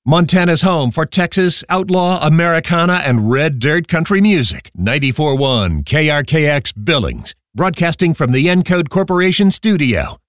Montana's home for Texas, outlaw, Americana, and red dirt country music. 94.1 KRKX Billings, broadcasting from the Encode Corporation studio.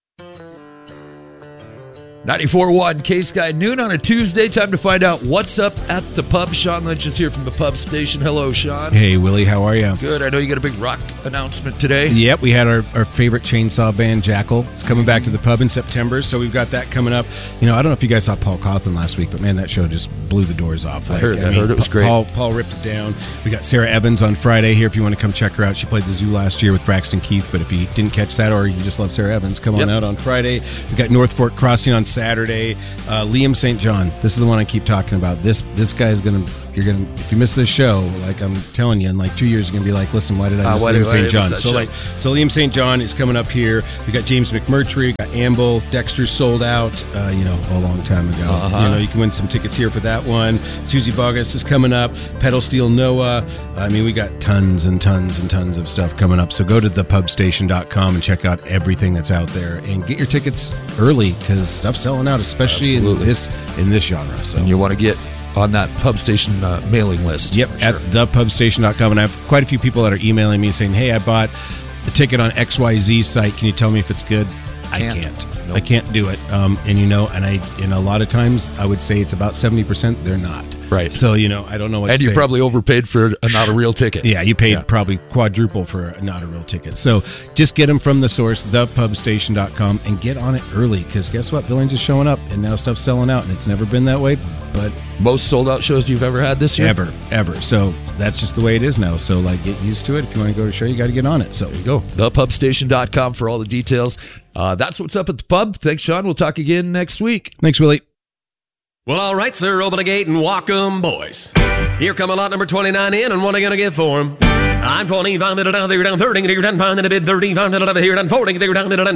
94.1 K-Sky, noon on a Tuesday. Time to find out what's up at the pub. Sean Lynch is here from the pub station. Hello, Sean. Hey, Willie. How are you? Good. I know you got a big rock announcement today. Yep, we had our favorite chainsaw band, Jackal. It's coming back to the pub in September, so we've got that coming up. You know, I don't know if you guys saw Paul Coughlin last week, but man, that show just blew the doors off. I heard it was great. Paul ripped it down. We got Sarah Evans on Friday here if you want to come check her out. She played the Zoo last year with Braxton Keith, but if you didn't catch that or you just love Sarah Evans, come on out on Friday. We got North Fork Crossing on Saturday. Liam St. John, this is the one I keep talking about. This guy's you're gonna, if you miss this show, like I'm telling you, in like 2 years, you're gonna be like, listen, why did I miss Liam St. John? So Liam St. John is coming up here. We got James McMurtry, we got Amble, Dexter's sold out, a long time ago. You can win some tickets here for that one. Susie Bogus is coming up. Pedal Steel Noah. I mean, we got tons and tons and tons of stuff coming up. So go to thepubstation.com and check out everything that's out there and get your tickets early because stuff's selling out, especially in this genre. So and you want to get on that pub station mailing list. Yep, at thepubstation.com. And I have quite a few people that are emailing me saying, hey, I bought the ticket on XYZ site. Can you tell me if it's good? I can't. Nope. I can't do it. And a lot of times I would say it's about 70% they're not. Right. So, I don't know what and to you say. probably overpaid for not a real ticket. Yeah, you paid probably quadruple for not a real ticket. So just get them from the source, thepubstation.com, and get on it early because guess what? Billings is showing up and now stuff's selling out and it's never been that way. But most sold out shows you've ever had this year? Ever. So that's just the way it is now. So get used to it. If you want to go to a show, you got to get on it. So there you go. Thepubstation.com for all the details. That's what's up at the pub. Thanks, Sean. We'll talk again next week. Thanks, Willie. Well, all right, sir. Open the gate and walk 'em, boys. Here come a lot number 29 in, and what are you going to get for 'em? I'm 25, down 30, down 5, then a bid 35, here, down 40, down